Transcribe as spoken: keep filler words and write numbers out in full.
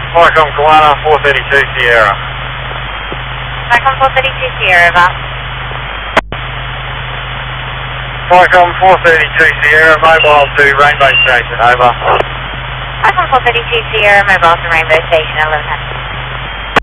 Vicom Koala four thirty-two Sierra. Vicom four thirty-two Sierra, over. Vicom four thirty-two Sierra, mobile to Rainbow Station, over. Vicom four thirty-two Sierra, mobile to Rainbow Station, eleven.